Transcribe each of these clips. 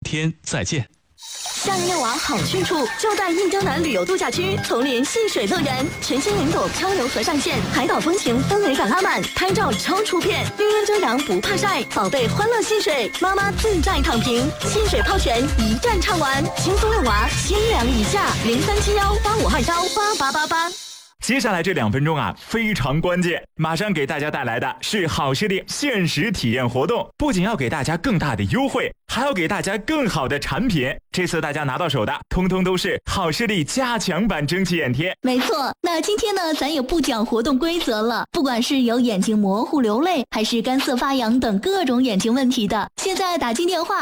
天再见。 夏日遛娃好去处就在印洲南旅游度假区丛林戏水乐园，全新云朵漂流河上线，海岛风情氛围感拉满，拍照超出片，绿荫遮阳不怕晒，宝贝欢乐戏水，妈妈自在躺平，戏水泡泉一站唱完，轻松遛娃，千两以下，037185218888。 接下来这2分钟啊，非常关键，马上给大家带来的是好视力限时体验活动，不仅要给大家更大的优惠，还要给大家更好的产品。这次大家拿到手的，通通都是好视力加强版蒸汽眼贴。 没错，那今天呢，咱也不讲活动规则了。不管是有眼睛模糊流泪，还是干涩发痒等各种眼睛问题的，现在打进电话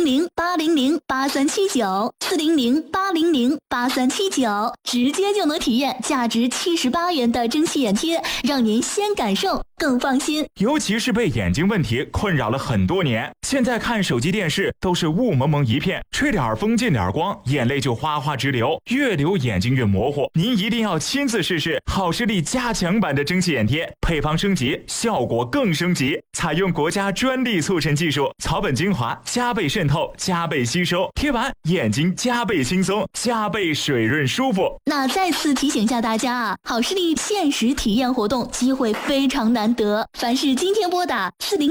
400-800-8379，400-800-8379，直接就能体验价值78元的蒸汽眼贴，让您先感受更放心。 尤其是被眼睛问题困扰了很多年，现在看手机电视都是雾蒙蒙一片，吹点风进点光，眼泪就哗哗直流，越流眼睛越模糊。您一定要亲自试试好视力加强版的蒸汽眼贴，配方升级，效果更升级，采用国家专利促渗技术，草本精华加倍渗透，加倍吸收，贴完眼睛加倍轻松，加倍水润舒服。 那再次提醒一下大家啊，好视力限时体验活动机会非常难得，凡是今天拨打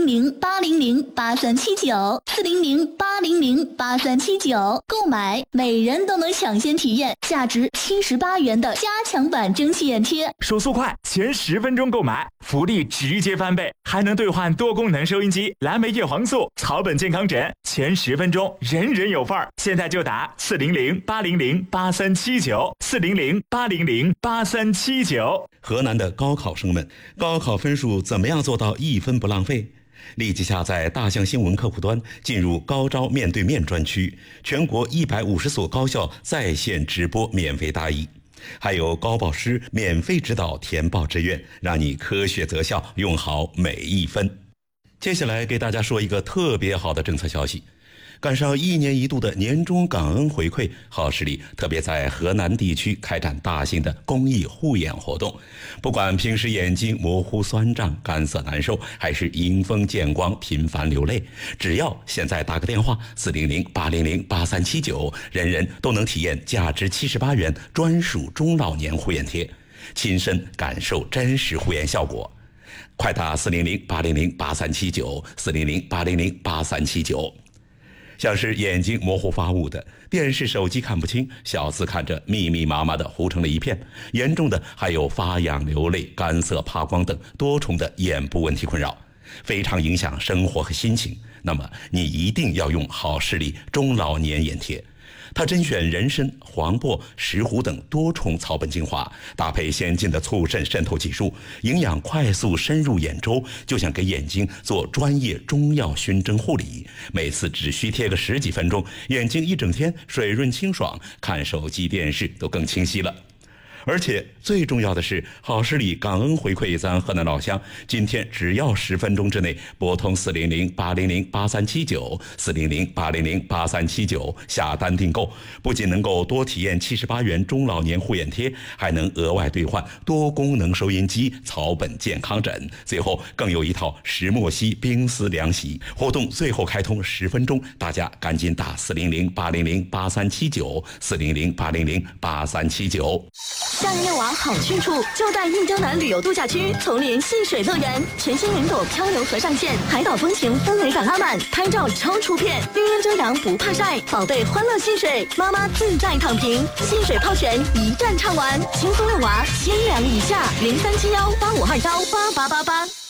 400-800-8379，400-800-8379购买，每人都能抢先体验价值78元的加强版蒸汽眼贴。 手速快，前10分钟购买，福利直接翻倍，还能兑换多功能收音机、蓝莓叶黄素、草本健康枕，前10分钟人人有份儿。现在就打400-800-8379，400-800-8379。 河南的高考生们，高考分数怎么样做到1分不浪费？立即下载大象新闻客户端，进入高招面对面专区，全国150所高校在线直播免费答疑，还有高报师免费指导填报志愿，让你科学择校，用好每1分。接下来给大家说一个特别好的政策消息，赶上1年1度的年终感恩回馈，好视力特别在河南地区开展大型的公益护眼活动。不管平时眼睛模糊酸胀、干涩难受，还是迎风见光频繁流泪，只要现在打个电话400-800-8379，人人都能体验价值78元专属中老年护眼贴，亲身感受真实护眼效果。快打400-800-8379，400-800-8379。像是眼睛模糊发雾的，电视手机看不清，小字看着密密麻麻的糊成了一片，严重的还有发痒流泪、干涩怕光等多重的眼部问题困扰，非常影响生活和心情。那么你一定要用好视力中老年眼贴，它甄选人参、黄柏、石斛等多重草本精华，搭配先进的促渗渗透技术，营养快速深入眼周，就像给眼睛做专业中药熏蒸护理。每次只需贴个10几分钟，眼睛一整天水润清爽，看手机电视都更清晰了。而且最重要的是，好视力感恩回馈咱河南老乡，今天只要10分钟之内拨通400-800-8379，400-800-8379下单订购，不仅能够多体验78元中老年护眼贴，还能额外兑换多功能收音机、草本健康枕，最后更有一套石墨烯冰丝凉席。活动最后开通10分钟，大家赶紧打400-800-8379，400-800-8379。 夏日遛娃好去处就在印洲南旅游度假区丛林戏水乐园，全新云朵漂流河上线，海岛风情氛围感拉满，拍照超出片，绿荫遮阳不怕晒，宝贝欢乐戏水，妈妈自在躺平，戏水泡泉一站唱完，轻松遛娃，千两以下，037185218888。